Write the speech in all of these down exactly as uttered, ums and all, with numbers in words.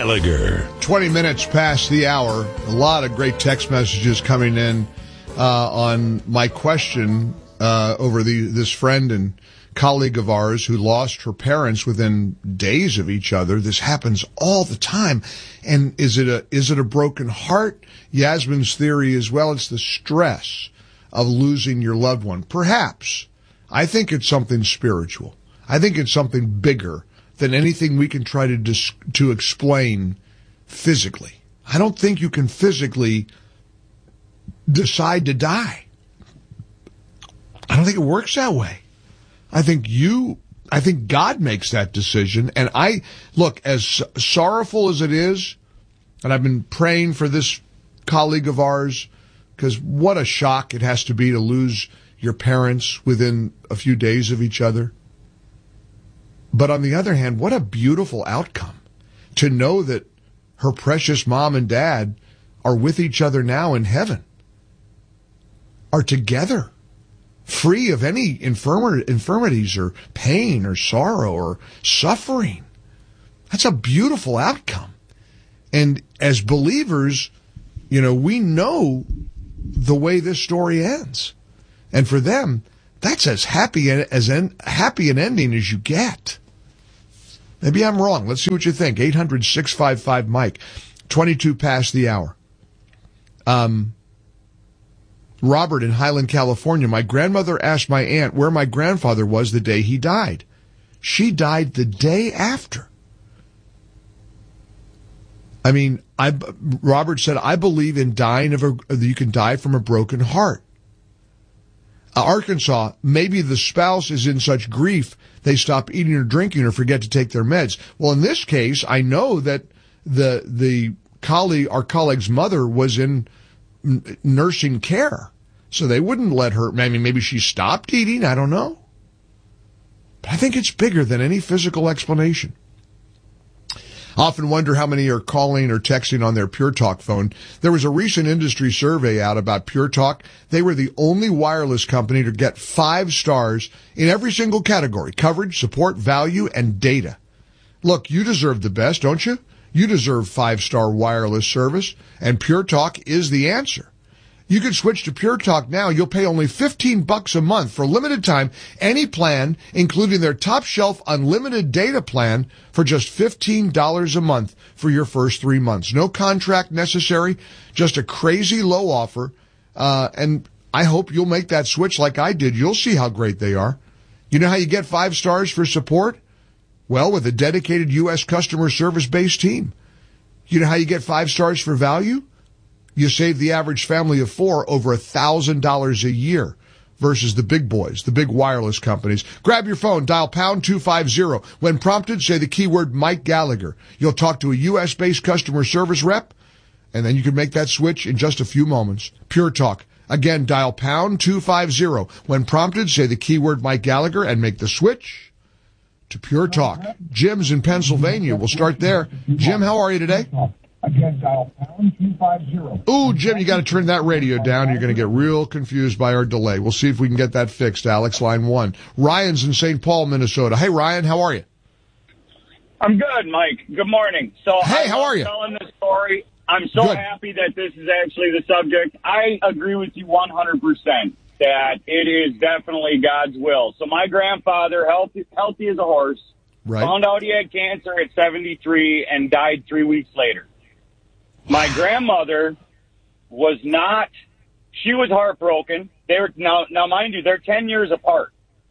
Gallagher. twenty minutes past the hour. A lot of great text messages coming in uh, on my question uh, over the this friend and colleague of ours who lost her parents within days of each other. This happens all the time. And is it a is it a broken heart? Yasmin's theory as well, it's the stress of losing your loved one. Perhaps. I think it's something spiritual. I think it's something bigger than anything we can try to dis- to explain physically. I don't think you can physically decide to die. I don't think it works that way. I think you, I think God makes that decision. And I, look, as sorrowful as it is, and I've been praying for this colleague of ours, because what a shock it has to be to lose your parents within a few days of each other. But on the other hand, what a beautiful outcome to know that her precious mom and dad are with each other now in heaven, are together, free of any infirm- infirmities or pain or sorrow or suffering. That's a beautiful outcome. And as believers, you know, we know the way this story ends. And for them, that's as happy as en- happy an ending as you get. Maybe I'm wrong. Let's see what you think. eight hundred, six five five, Mike. twenty-two past the hour. Um, Robert in Highland, California. My grandmother asked my aunt where my grandfather was the day he died. She died the day after. I mean, I, Robert said, I believe in dying of a, you can die from a broken heart. Arkansas, maybe the spouse is in such grief they stop eating or drinking or forget to take their meds. Well, in this case, I know that the the colleague, our colleague's mother was in n- nursing care, so they wouldn't let her. I mean, maybe she stopped eating. I don't know. But I think it's bigger than any physical explanation. I often wonder how many are calling or texting on their Pure Talk phone. There was a recent industry survey out about Pure Talk. They were the only wireless company to get five stars in every single category: coverage, support, value, and data. Look, you deserve the best, don't you? You deserve five-star wireless service, and Pure Talk is the answer. You can switch to Pure Talk now. You'll pay only fifteen bucks a month for a limited time, any plan, including their top shelf unlimited data plan, for just fifteen dollars a month for your first three months. No contract necessary, just a crazy low offer. Uh, and I hope you'll make that switch like I did. You'll see how great they are. You know how you get five stars for support? Well, with a dedicated U S customer service-based team. You know how you get five stars for value? You save the average family of four over a thousand dollars a year versus the big boys, the big wireless companies. Grab your phone, dial pound two fifty. When prompted, say the keyword Mike Gallagher. You'll talk to a U S-based customer service rep, and then you can make that switch in just a few moments. Pure Talk. Again, dial pound two fifty. When prompted, say the keyword Mike Gallagher and make the switch to Pure Talk. Jim's in Pennsylvania. We'll start there. Jim, how are you today? Again, dial pound two fifty. Ooh, Jim, you got to turn that radio down. You're going to get real confused by our delay. We'll see if we can get that fixed. Alex, line one. Ryan's in Saint Paul, Minnesota. Hey, Ryan, how are you? I'm good, Mike. Good morning. So, hey, I how are you? Telling this story. I'm so Good. happy that this is actually the subject. I agree with you one hundred percent that it is definitely God's will. So, my grandfather, healthy, healthy as a horse, right. found out he had cancer at seventy-three and died three weeks later. My grandmother was not, she was heartbroken. They were, now, now mind you, they're ten years apart.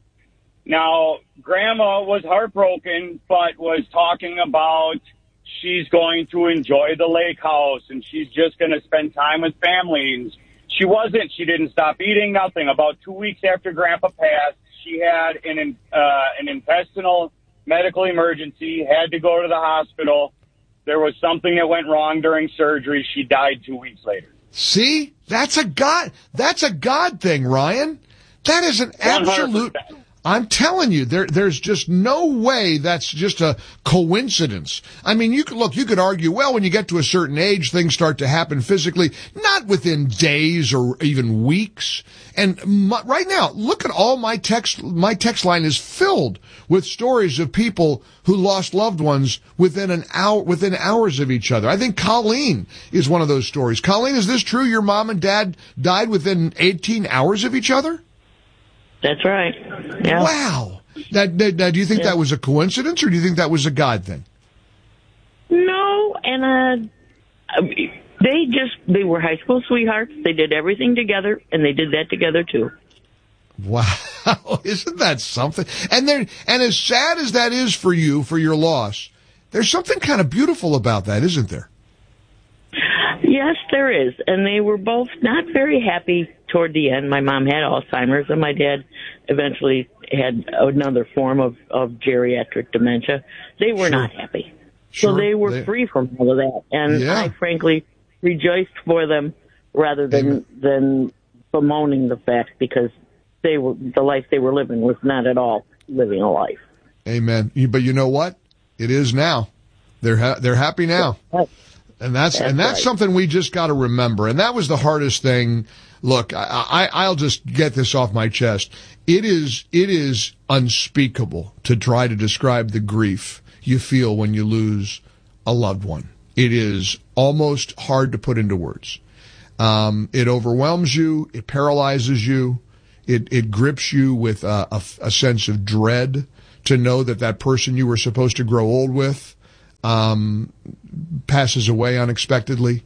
Now, Grandma was heartbroken, but was talking about she's going to enjoy the lake house and she's just going to spend time with family. And she wasn't. She didn't stop eating, nothing. About two weeks after Grandpa passed, she had an, uh, an intestinal medical emergency, had to go to the hospital. There was something that went wrong during surgery. She died two weeks later. See? That's a God, that's a God thing, Ryan. That is an absolute, I'm telling you, there, there's just no way that's just a coincidence. I mean, you could look, you could argue, well, when you get to a certain age, things start to happen physically, not within days or even weeks. And my, right now, look at all my text, my text line is filled with stories of people who lost loved ones within an hour, within hours of each other. I think Colleen is one of those stories. Colleen, is this true? Your mom and dad died within eighteen hours of each other? That's right. Yeah. Wow. Now, now, now, do you think Yeah. that was a coincidence, or do you think that was a God thing? No, and uh, I mean, they just, they were high school sweethearts. They did everything together, and they did that together, too. Wow. Isn't that something? And there, and as sad as that is for you, for your loss, there's something kind of beautiful about that, isn't there? Yes, there is. And they were both not very happy toward the end. My mom had Alzheimer's, and my dad eventually had another form of, of geriatric dementia. They were Sure. not happy. Sure. So they were They- free from all of that. And Yeah. I frankly rejoiced for them rather than, Amen. than bemoaning the fact, because they were, the life they were living was not at all living a life. Amen. You- But you know what? It is now. They're ha- they're happy now. And that's, That's and that's right. something we just got to remember. And that was the hardest thing. Look, I, I, I'll just get this off my chest. It is, it is unspeakable to try to describe the grief you feel when you lose a loved one. It is almost hard to put into words. Um, it overwhelms you. It paralyzes you. It, it grips you with a, a, a sense of dread to know that that person you were supposed to grow old with, um, passes away unexpectedly.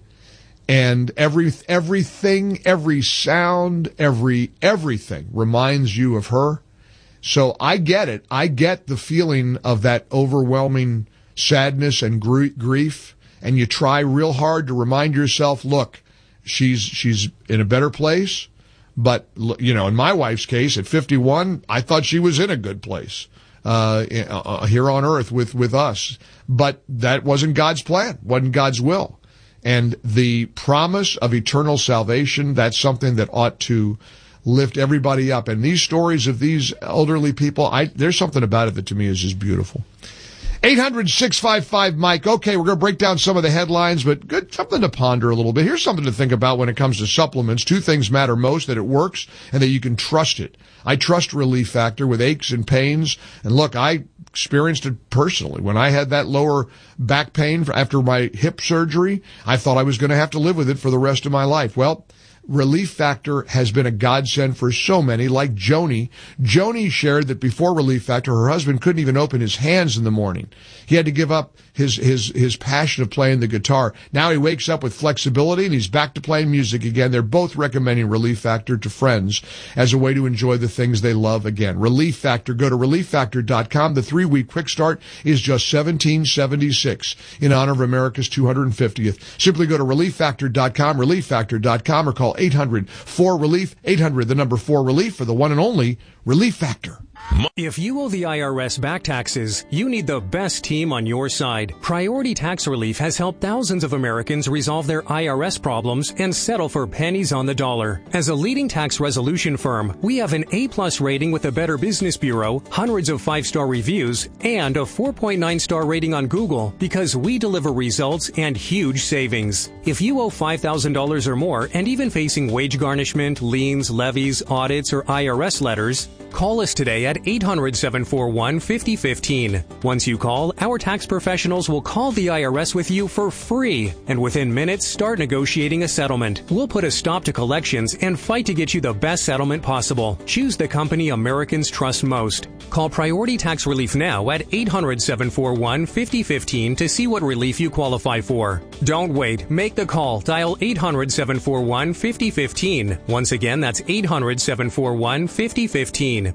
And every, everything, every sound, every, everything reminds you of her. So I get it. I get the feeling of that overwhelming sadness and gr- grief. And you try real hard to remind yourself, look, she's, she's in a better place. But, you know, in my wife's case, at fifty-one, I thought she was in a good place, uh, uh here on earth with, with us. But that wasn't God's plan, wasn't God's will. And the promise of eternal salvation, that's something that ought to lift everybody up. And these stories of these elderly people, I, there's something about it that to me is just beautiful. eight hundred, six five five, Mike. Okay, we're going to break down some of the headlines, but good, something to ponder a little bit. Here's something to think about when it comes to supplements. Two things matter most: that it works and that you can trust it. I trust Relief Factor with aches and pains. And look, I experienced it personally. When I had that lower back pain after my hip surgery, I thought I was going to have to live with it for the rest of my life. Well, Relief Factor has been a godsend for so many, like Joni. Joni shared that before Relief Factor, her husband couldn't even open his hands in the morning. He had to give up his, his, his passion of playing the guitar. Now he wakes up with flexibility and he's back to playing music again. They're both recommending Relief Factor to friends as a way to enjoy the things they love again. Relief Factor. Go to relief factor dot com. The three-week quick start is just seventeen seventy-six in honor of America's two hundred fiftieth. Simply go to relief factor dot com, relief factor dot com, or call eight hundred four relief, eight hundred, the number four relief, for the one and only Relief Factor. If you owe the I R S back taxes, you need the best team on your side. Priority Tax Relief has helped thousands of Americans resolve their I R S problems and settle for pennies on the dollar. As a leading tax resolution firm, we have an A-plus rating with the Better Business Bureau, hundreds of five-star reviews, and a four point nine star rating on Google because we deliver results and huge savings. If you owe five thousand dollars or more and even facing wage garnishment, liens, levies, audits, or I R S letters, call us today at eight hundred, seven four one, five oh one five. Once you call, our tax professionals will call the I R S with you for free, and within minutes start negotiating a settlement. We'll put a stop to collections and fight to get you the best settlement possible. Choose the company Americans trust most. Call Priority Tax Relief now at eight hundred, seven four one, five oh one five to see what relief you qualify for. Don't wait. Make the call. Dial eight hundred, seven four one, five oh one five. Once again, that's eight hundred, seven four one, five oh one five.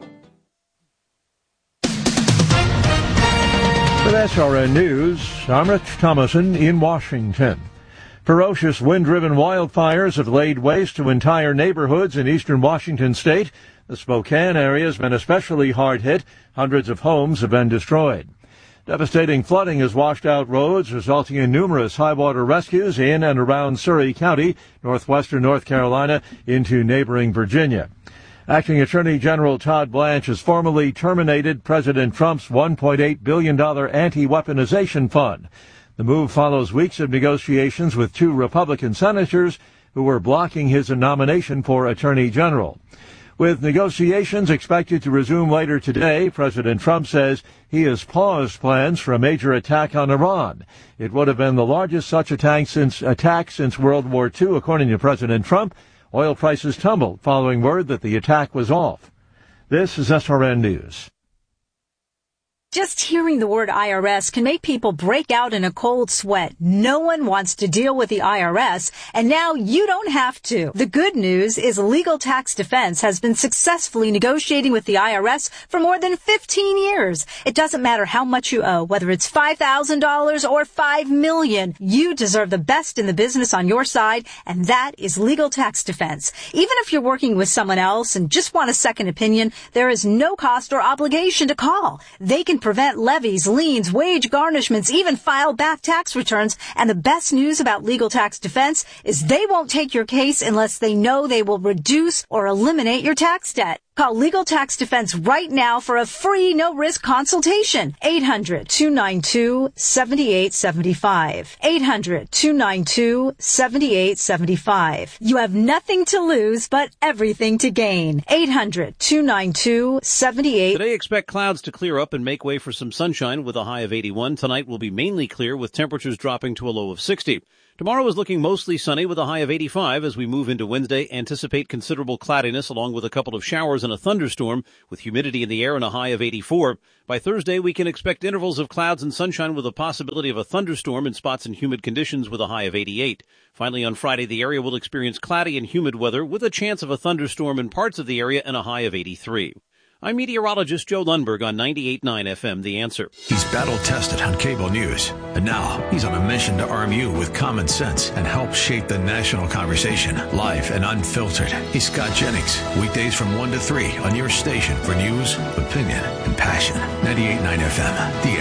With S R N News, I'm Rich Thomason in Washington. Ferocious wind-driven wildfires have laid waste to entire neighborhoods in eastern Washington state. The Spokane area has been especially hard hit. Hundreds of homes have been destroyed. Devastating flooding has washed out roads, resulting in numerous high-water rescues in and around Surry County, northwestern North Carolina, into neighboring Virginia. Acting Attorney General Todd Blanche has formally terminated President Trump's one point eight billion dollars anti-weaponization fund. The move follows weeks of negotiations with two Republican senators who were blocking his nomination for Attorney General. With negotiations expected to resume later today, President Trump says he has paused plans for a major attack on Iran. It would have been the largest such attack since, attack since World War Two, according to President Trump. Oil prices tumbled following word that the attack was off. This is S R N News. Just hearing the word I R S can make people break out in a cold sweat. No one wants to deal with the I R S, and now you don't have to. The good news is Legal Tax Defense has been successfully negotiating with the I R S for more than fifteen years. It doesn't matter how much you owe, whether it's five thousand dollars or five million dollars. You deserve the best in the business on your side, and that is Legal Tax Defense. Even if you're working with someone else and just want a second opinion, there is no cost or obligation to call. They can prevent levies, liens, wage garnishments, even file back tax returns. And the best news about Legal Tax Defense is they won't take your case unless they know they will reduce or eliminate your tax debt. Call Legal Tax Defense right now for a free, no-risk consultation. eight hundred, two nine two, seven eight seven five. eight hundred, two nine two, seven eight seven five. You have nothing to lose, but everything to gain. eight hundred, two nine two, seven eight. Today, expect clouds to clear up and make way for some sunshine with a high of eighty-one. Tonight will be mainly clear with temperatures dropping to a low of sixty. Tomorrow is looking mostly sunny with a high of eighty-five. As we move into Wednesday, anticipate considerable cloudiness along with a couple of showers and a thunderstorm with humidity in the air and a high of eighty-four. By Thursday, we can expect intervals of clouds and sunshine with a possibility of a thunderstorm in spots and humid conditions with a high of eighty-eight. Finally, on Friday, the area will experience cloudy and humid weather with a chance of a thunderstorm in parts of the area and a high of eighty-three. I'm meteorologist Joe Lundberg on ninety-eight point nine F M, The Answer. He's battle-tested on cable news, and now he's on a mission to arm you with common sense and help shape the national conversation, live and unfiltered. He's Scott Jennings, weekdays from one to three on your station for news, opinion, and passion. ninety-eight point nine F M, The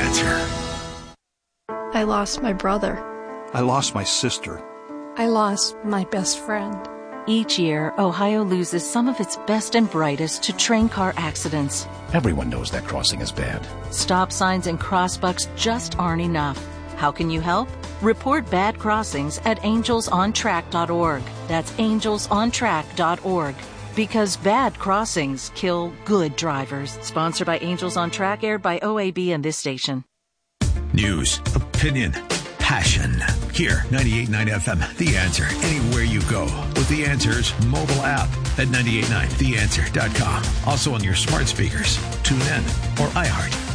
Answer. I lost my brother. I lost my sister. I lost my best friend. Each year, Ohio loses some of its best and brightest to train car accidents. Everyone knows that crossing is bad. Stop signs and crossbucks just aren't enough. How can you help? Report bad crossings at angels on track dot org. That's angels on track dot org. Because bad crossings kill good drivers. Sponsored by Angels on Track, aired by O A B and this station. News, opinion, passion. Here, ninety-eight point nine F M, The Answer. Anywhere you go with The Answer's mobile app at ninety-eight point nine the answer dot com. Also on your smart speakers, tune in, or iHeart.